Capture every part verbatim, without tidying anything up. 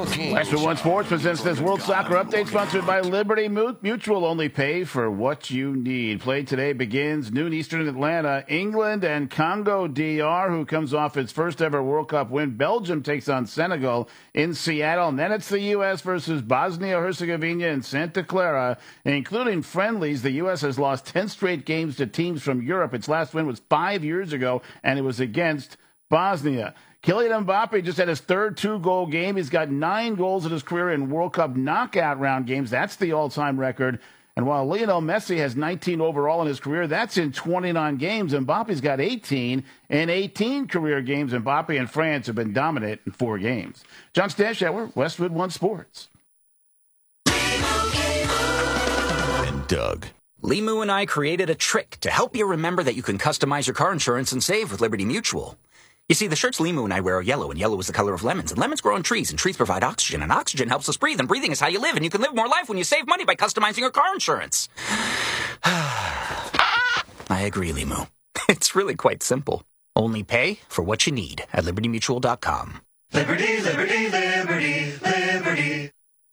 King. Westwood One Sports presents this World Soccer Update, sponsored by Liberty Mutual. Only pay for what you need. Play today begins noon Eastern in Atlanta. England and Congo D R, who comes off its first ever World Cup win. Belgium takes on Senegal in Seattle. And then it's the U S versus Bosnia-Herzegovina in Santa Clara. Including friendlies, the U S has lost ten straight games to teams from Europe. Its last win was five years ago, and it was against Bosnia. Kylian Mbappe just had his third two-goal game. He's got nine goals in his career in World Cup knockout round games. That's the all-time record. And while Lionel Messi has nineteen overall in his career, that's in twenty-nine games. Mbappe's got eighteen in eighteen career games. Mbappe and France have been dominant in four games. John Stanshauer, Westwood One Sports. And Doug. Limu and I created a trick to help you remember that you can customize your car insurance and save with Liberty Mutual. You see, the shirts Limu and I wear are yellow, and yellow is the color of lemons, and lemons grow on trees, and trees provide oxygen, and oxygen helps us breathe, and breathing is how you live, and you can live more life when you save money by customizing your car insurance. I agree, Limu. It's really quite simple. Only pay for what you need at liberty mutual dot com. Liberty, liberty, liberty, liberty.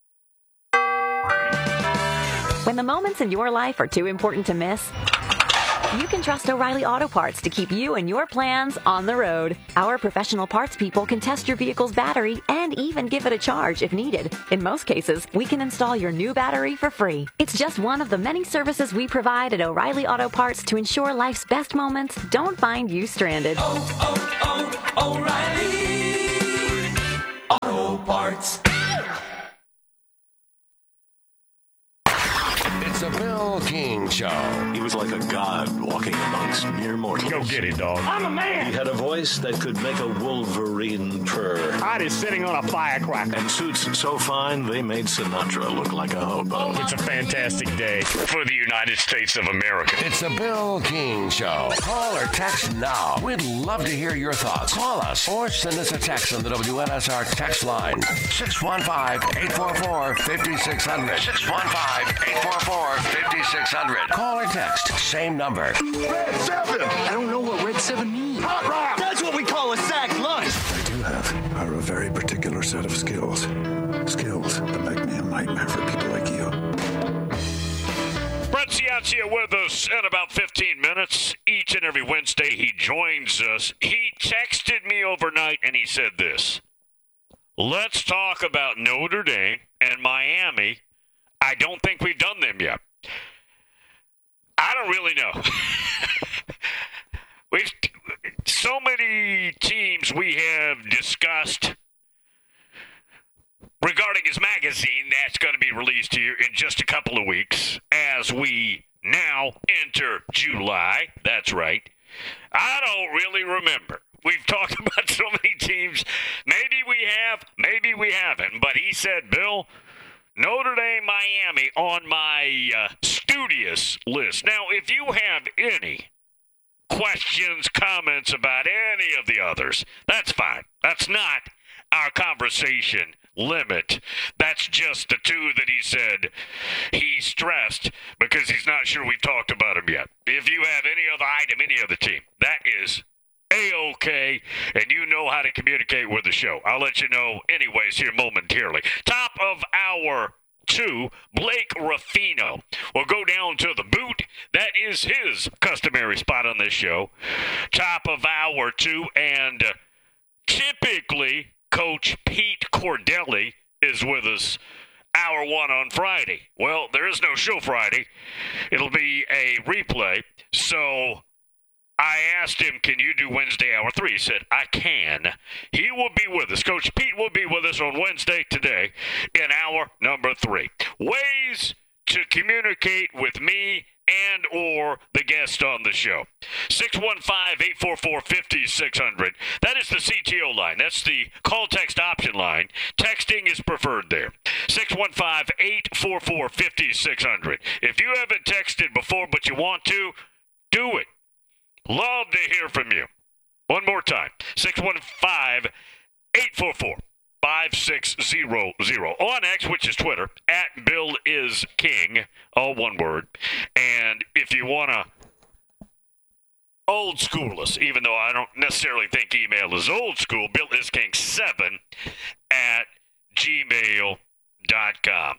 When the moments in your life are too important to miss, you can trust O'Reilly Auto Parts to keep you and your plans on the road. Our professional parts people can test your vehicle's battery and even give it a charge if needed. In most cases, we can install your new battery for free. It's just one of the many services we provide at O'Reilly Auto Parts to ensure life's best moments don't find you stranded. Oh, oh, oh, O'Reilly Auto Parts. It's the Bill King Show. He was like a god walking amongst mere mortals. Go get it, dog. I'm a man. He had a voice that could make a wolverine purr. Art is sitting on a firecracker. And suits so fine, they made Sinatra look like a hobo. It's a fantastic day for the United States of America. It's the Bill King Show. Call or text now. We'd love to hear your thoughts. Call us or send us a text on the W N S R text line. six one five, eight four four, five six zero zero. six one five, eight four four, five six zero zero. Call or text. Same number. Red seven. I don't know what Red seven means. Hot rock. That's what we call a sack lunch. I do have are a very particular set of skills. Skills that make me a nightmare for people like you. Brett Ciancia with us in about fifteen minutes. Each and every Wednesday he joins us. He texted me overnight and he said this. Let's talk about Notre Dame and Miami. I don't think we've done them yet. I don't really know. We've so many teams we have discussed regarding his magazine that's going to be released here in just a couple of weeks as we now enter July. That's right. I don't really remember. We've talked about so many teams. Maybe we have, maybe we haven't. But he said, Bill, Notre Dame, Miami on my uh, studious list. Now, if you have any questions, comments about any of the others, that's fine. That's not our conversation limit. That's just the two that he said he stressed because he's not sure we've talked about them yet. If you have any other item, any other team, that is A-OK, and you know how to communicate with the show. I'll let you know anyways here momentarily. Top of hour two, Blake Ruffino will go down to the boot. That is his customary spot on this show. Top of hour two, and uh, typically Coach Pete Cordelli is with us hour one on Friday. Well, there is no show Friday. It'll be a replay, so I asked him, can you do Wednesday hour three? He said, I can. He will be with us. Coach Pete will be with us on Wednesday today in hour number three. Ways to communicate with me and or the guest on the show. six one five, eight four four, five six zero zero. That is the C T O line. That's the call text option line. Texting is preferred there. six one five, eight four four, five six zero zero. If you haven't texted before but you want to, do it. Love to hear from you. One more time. six one five, eight four four, five six zero zero. On X, which is Twitter, at Bill is King, all one word. And if you want to old school us, even though I don't necessarily think email is old school, Bill is King seven at gmail com.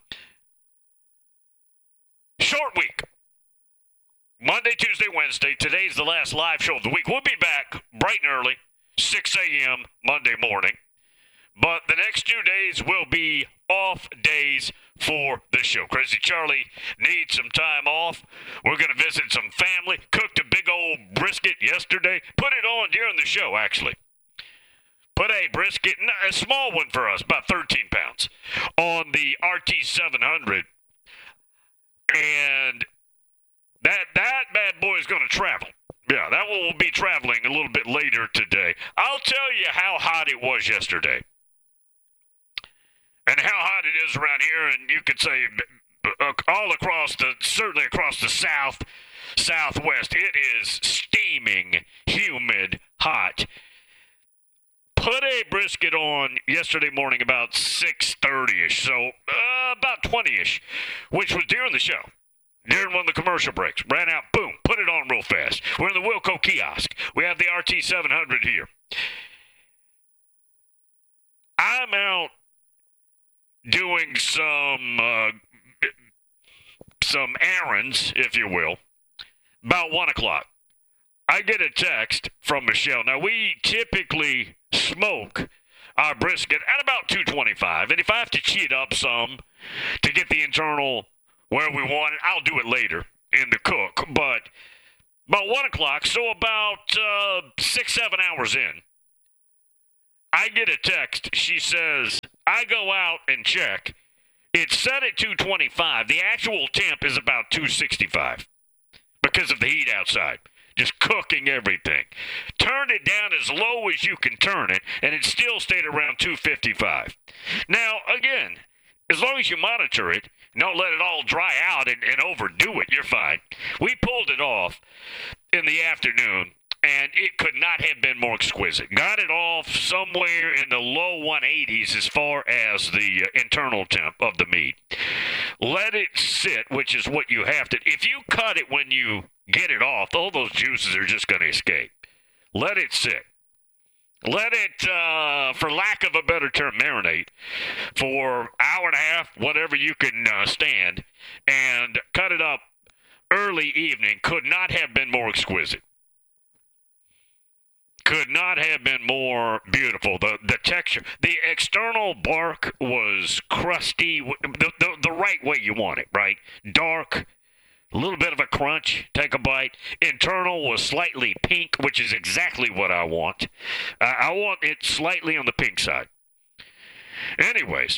Short week. Monday, Tuesday, Wednesday. Today's the last live show of the week. We'll be back bright and early, six a.m. Monday morning. But the next two days will be off days for the show. Crazy Charlie needs some time off. We're going to visit some family. Cooked a big old brisket yesterday. Put it on during the show, actually. Put a brisket, a small one for us, about thirteen pounds, on the R T seven hundred. And that that bad boy is going to travel. Yeah, that will be traveling a little bit later today. I'll tell you how hot it was yesterday. And how hot it is around here, and you could say all across the, certainly across the south, southwest. It is steaming, humid, hot. Put a brisket on yesterday morning about six thirty-ish, so uh, about twenty-ish, which was during the show. During one of the commercial breaks. Ran out, boom, put it on real fast. We're in the Wilco kiosk. We have the R T seven hundred here. I'm out doing some uh, some errands, if you will, about one o'clock. I get a text from Michelle. Now, we typically smoke our brisket at about two twenty-five, and if I have to cheat up some to get the internal where we want it, I'll do it later in the cook. But about one o'clock, so about uh, six, seven hours in, I get a text. She says, I go out and check. It's set at two twenty-five. The actual temp is about two sixty-five because of the heat outside. Just cooking everything. Turn it down as low as you can turn it, and it still stayed around two fifty-five. Now, again, as long as you monitor it, don't let it all dry out and, and overdo it, you're fine. We pulled it off in the afternoon, and it could not have been more exquisite. Got it off somewhere in the low one eighties as far as the uh, internal temp of the meat. Let it sit, which is what you have to. If you cut it when you get it off, all those juices are just going to escape. Let it sit. Let it, uh, for lack of a better term, marinate for an hour and a half, whatever you can uh, stand, and cut it up early evening. Could not have been more exquisite. Could not have been more beautiful. The the texture, the external bark was crusty, the, the, the right way you want it, right? Dark, a little bit of a crunch, take a bite. Internal was slightly pink, which is exactly what I want. Uh, I want it slightly on the pink side. Anyways,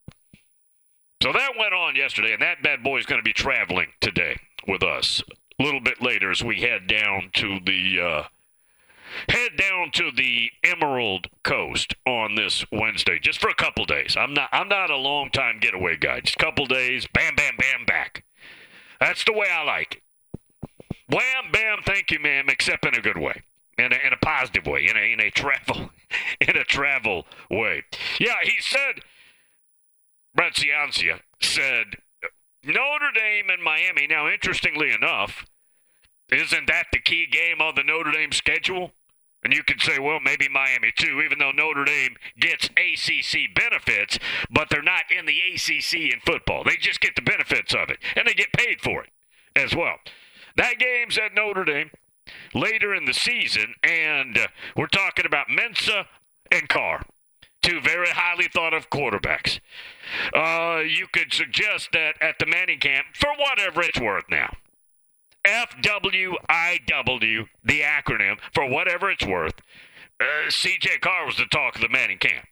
so that went on yesterday, and that bad boy is going to be traveling today with us a little bit later as we head down to the... Uh, Head down to the Emerald Coast on this Wednesday, just for a couple days. I'm not I'm not a long time getaway guy. Just a couple days, bam, bam, bam, back. That's the way I like it. Wham, bam, thank you, ma'am, except in a good way, in a, in a positive way, in a in a travel in a travel way. Yeah, he said. Brett Ciancia said Notre Dame and Miami. Now, interestingly enough, isn't that the key game on the Notre Dame schedule? And you could say, well, maybe Miami too, even though Notre Dame gets A C C benefits, but they're not in the A C C in football. They just get the benefits of it, and they get paid for it as well. That game's at Notre Dame later in the season, and uh, we're talking about Mensah and Carr, two very highly thought-of quarterbacks. Uh, you could suggest that at the Manning camp, for whatever it's worth now, F W I W, the acronym, for whatever it's worth, uh, C J Carr was the talk of the Manning camp.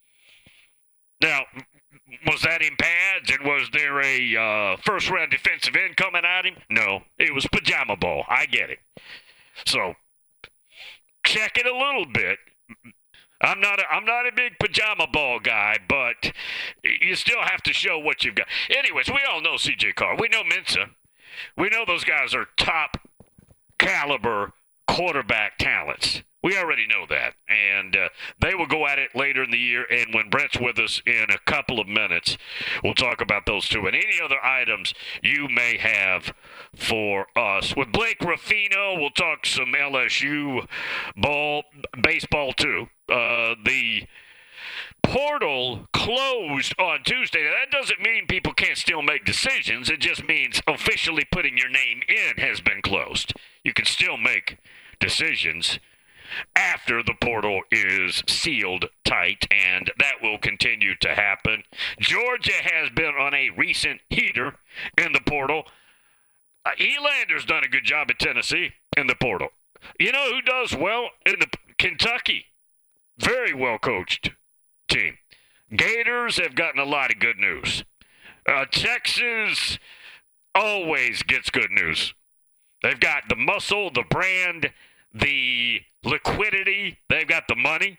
Now, was that in pads, and was there a uh, first-round defensive end coming at him? No, it was pajama ball. I get it. So, check it a little bit. I'm not a, I'm not a big pajama ball guy, but you still have to show what you've got. Anyways, we all know C J Carr. We know Mensah. We know those guys are top caliber quarterback talents. We already know that. And uh, they will go at it later in the year. And when Brett's with us in a couple of minutes, we'll talk about those two and any other items you may have for us. With Blake Ruffino, we'll talk some L S U ball, baseball too. Uh, the portal closed on Tuesday. Now, that doesn't mean people can't still make decisions. It just means officially putting your name in has been closed. You can still make decisions after the portal is sealed tight, and that will continue to happen. Georgia has been on a recent heater in the portal. Uh, Elander's done a good job at Tennessee in the portal. You know who does well in the Kentucky? Very well coached team. Gators have gotten a lot of good news. Uh, Texas always gets good news. They've got the muscle, the brand, the liquidity. They've got the money.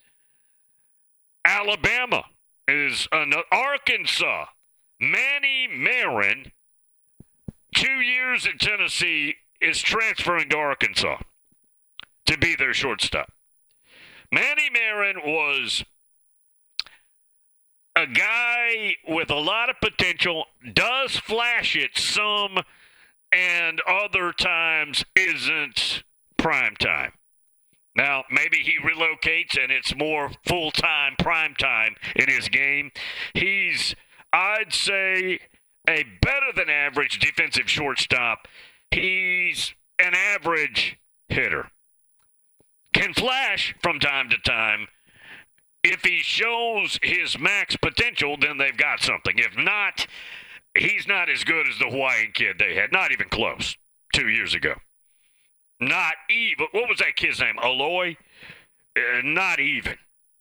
Alabama is another. Arkansas. Manny Marin, two years at Tennessee, is transferring to Arkansas to be their shortstop. Manny Marin was a guy with a lot of potential, does flash it some, and other times isn't prime time. Now, maybe he relocates and it's more full-time prime time in his game. He's, I'd say, a better than average defensive shortstop. He's an average hitter. Can flash from time to time. If he shows his max potential, then they've got something. If not, he's not as good as the Hawaiian kid they had. Not even close two years ago. Not even. What was that kid's name? Aloy? Uh, not even.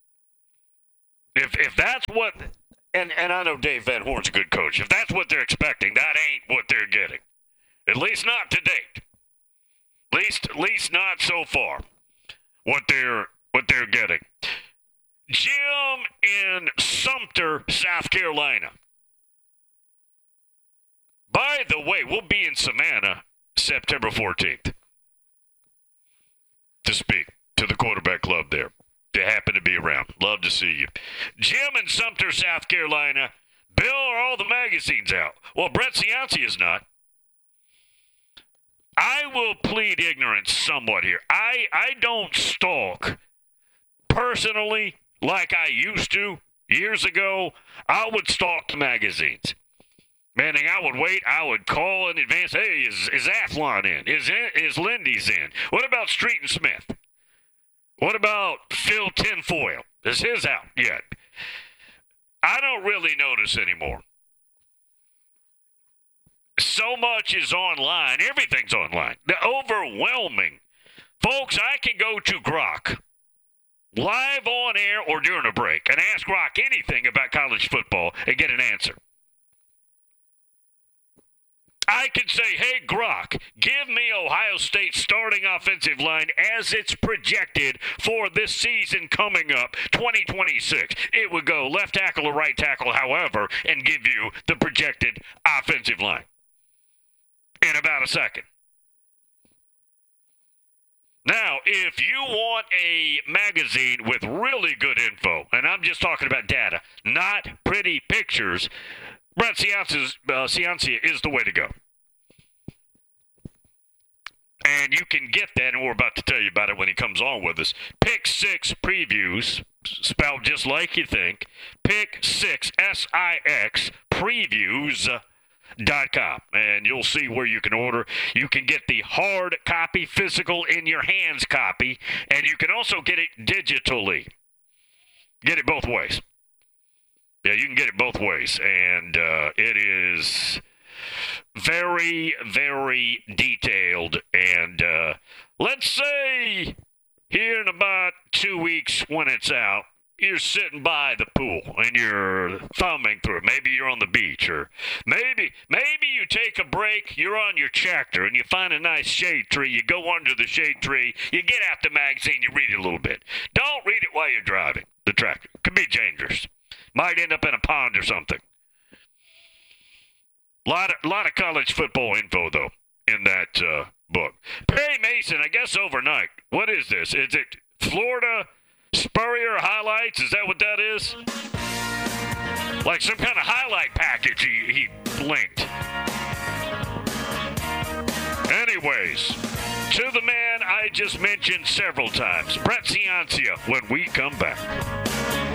If if that's what, and, and I know Dave Van Horn's a good coach. If that's what they're expecting, that ain't what they're getting. At least not to date. At least, at least not so far. What they're what they're getting. Jim in Sumter, South Carolina. By the way, we'll be in Savannah September fourteenth to speak to the quarterback club there. They happen to be around. Love to see you. Jim in Sumter, South Carolina. Bill, are all the magazines out? Well, Brett Cianci is not. I will plead ignorance somewhat here. I, I don't stalk personally like I used to years ago. I would stalk the magazines. Manning, I would wait. I would call in advance. Hey, is, is Athlon in? Is, is Lindy's in? What about Street and Smith? What about Phil Tinfoil? Is his out yet? I don't really notice anymore. So much is online. Everything's online. The overwhelming. Folks, I can go to Grok live on air or during a break and ask Grok anything about college football and get an answer. I can say, hey, Grok, give me Ohio State's starting offensive line as it's projected for this season coming up, twenty twenty-six. It would go left tackle or right tackle, however, and give you the projected offensive line in about a second. Now, if you want a magazine with really good info, and I'm just talking about data, not pretty pictures, Brett Ciancia's, uh, Ciancia is the way to go. And you can get that, and we're about to tell you about it when he comes on with us. Pick Six Previews, spelled just like you think. Pick Six, S I X, Previews dot com, and you'll see where you can order. You can get the hard copy, physical in your hands copy, and you can also get it digitally. Get it both ways. Yeah, you can get it both ways, and uh, it is very, very detailed. And uh, let's say here in about two weeks when it's out, you're sitting by the pool and you're thumbing through it. Maybe you're on the beach, or maybe maybe you take a break, you're on your tractor, and you find a nice shade tree. You go under the shade tree, you get out the magazine, you read it a little bit. Don't read it while you're driving the tractor. It could be dangerous. Might end up in a pond or something. A lot of, lot of college football info, though, in that uh, book. Perry Mason, I guess overnight. What is this? Is it Florida Spurrier highlights? Is that what that is? Like some kind of highlight package he, he linked. Anyways, to the man I just mentioned several times, Brett Ciancia, when we come back.